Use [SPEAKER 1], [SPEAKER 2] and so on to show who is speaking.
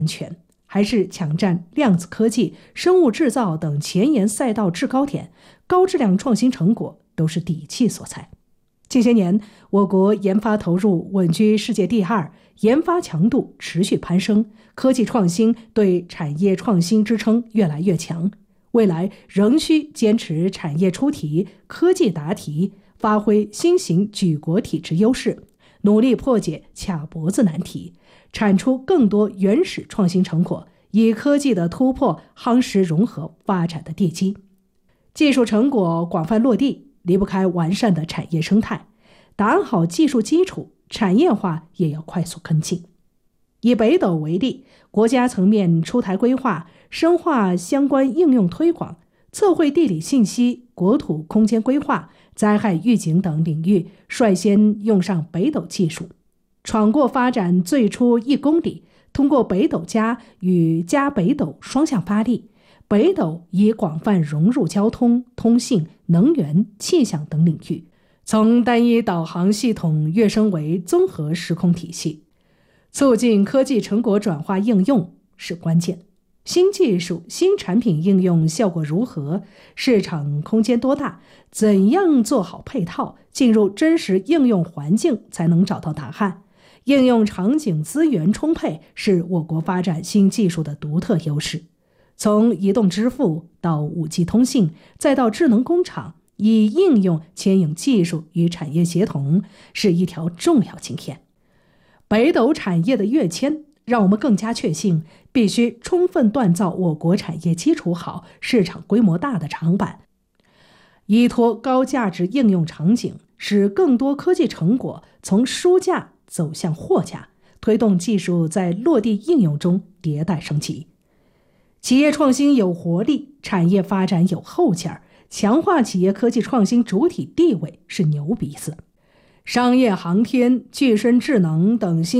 [SPEAKER 1] 权，还是抢占量子科技、生物制造等前沿赛道制高点，高质量创新成果都是底气所在。近些年，我国研发投入稳居世界第2，研发强度持续攀升，科技创新对产业创新支撑越来越强。未来仍需坚持产业出题、科技答题，发挥新型举国体制优势，努力破解卡脖子难题，产出更多原始创新成果，以科技的突破夯实融合发展的地基。技术成果广泛落地，离不开完善的产业生态，打好技术基础，产业化也要快速跟进。以北斗为例，国家层面出台规划，深化相关应用推广，测绘地理信息、国土空间规划、灾害预警等领域率先用上北斗技术，闯过发展最初1公里，通过北斗加与加北斗双向发力，北斗已广泛融入交通、通信、能源、气象等领域，从单一导航系统跃升为综合时空体系。促进科技成果转化应用是关键。新技术、新产品应用效果如何？市场空间多大？怎样做好配套？进入真实应用环境才能找到答案。应用场景资源充沛是我国发展新技术的独特优势。从移动支付到 5G 通信，再到智能工厂，以应用牵引技术与产业协同，是一条重要经验。北斗产业的跃迁，让我们更加确信，必须充分锻造我国产业基础好、市场规模大的长板，依托高价值应用场景，使更多科技成果从书架走向货架，推动技术在落地应用中迭代升级。企业创新有活力，产业发展有后劲儿，强化企业科技创新主体地位是牛鼻子。商业航天、具身智能等新